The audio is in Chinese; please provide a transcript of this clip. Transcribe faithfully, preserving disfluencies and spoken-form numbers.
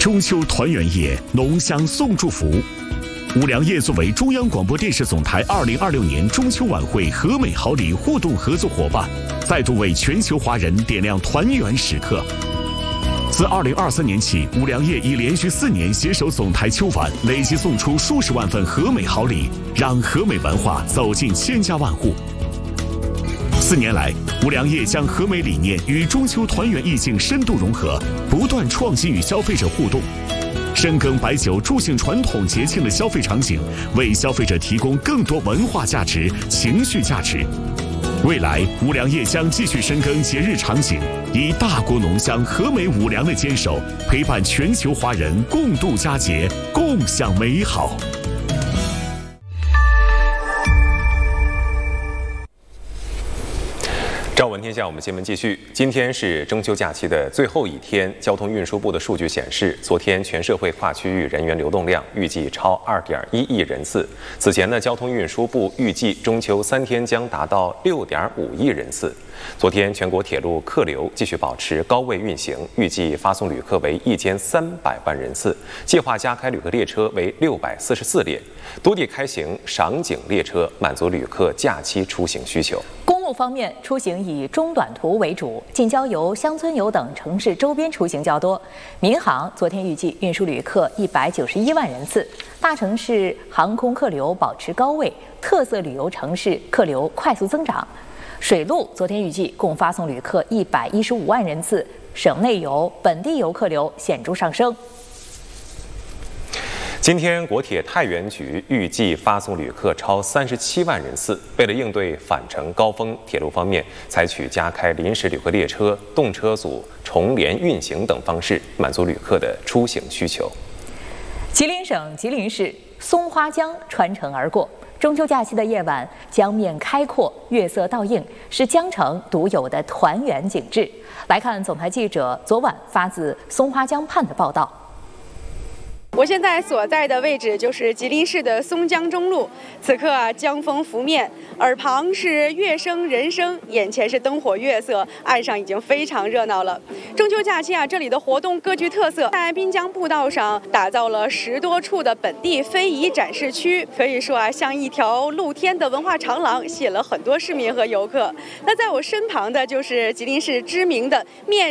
中秋团圆夜，浓香送祝福。五粮液作为中央广播电视总台二零二六年中秋晚会和美好礼互动合作伙伴，再度为全球华人点亮团圆时刻。自二零二三年起，五粮液已连续四年携手总台秋晚，累计送出数十万份和美好礼，让和美文化走进千家万户。四年来，五粮液将和美理念与中秋团圆意境深度融合，不断创新与消费者互动，深耕白酒助兴传统节庆的消费场景，为消费者提供更多文化价值、情绪价值。未来，五粮液将继续深耕节日场景，以大国浓香、和美五粮的坚守，陪伴全球华人共度佳节，共享美好。 朝闻天下，我们新闻继续。今天是中秋假期的最后一天，交通运输部的数据显示，昨天全社会跨区域人员流动量预计超二点一亿人次。此前呢，交通运输部预计中秋三天将达到六点五亿人次。昨天，全国铁路客流继续保持高位运行，预计发送旅客为一千三百万人次，计划加开旅客列车为六百四十四列，多地开行赏景列车，满足旅客假期出行需求。 公路方面，出行以中短途为主，近郊游、乡村游等城市周边出行较多。民航昨天预计运输旅客一百九十一万人次，大城市航空客流保持高位，特色旅游城市客流快速增长。水路昨天预计共发送旅客一百一十五万人次，省内游、本地游客流显著上升。 今天，国铁太原局预计发送旅客超三十七万人次。为了应对返程高峰，铁路方面采取加开临时旅客列车、动车组重联运行等方式，满足旅客的出行需求。 吉林省吉林市松花江穿城而过。中秋假期的夜晚，江面开阔，月色倒映，是江城独有的团圆景致。来看总台记者昨晚发自松花江畔的报道。 我现在所在的位置就是吉林市的松江中路，此刻啊，江风拂面，耳旁是乐声人声，眼前是灯火月色，岸上已经非常热闹了。中秋假期啊，这里的活动各具特色，在滨江步道上打造了十多处的本地非遗展示区，可以说啊，像一条露天的文化长廊，吸引了很多市民和游客。那在我身旁的就是吉林市知名的面